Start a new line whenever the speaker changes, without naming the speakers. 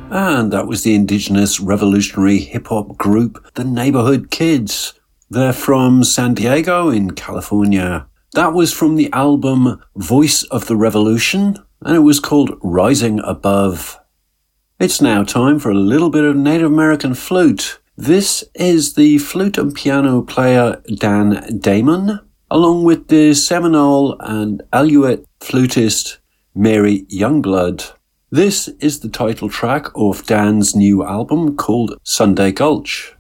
And that was the indigenous revolutionary hip-hop group, the Neighborhood Kids. They're from San Diego in California. That was from the album Voice of the Revolution, and it was called Rising Above. It's now time for a little bit of Native American flute. This is the flute and piano player Dan Damon, along with the Seminole and Aleut flutist Mary Youngblood. This is the title track of Dan's new album called Sunday Gulch.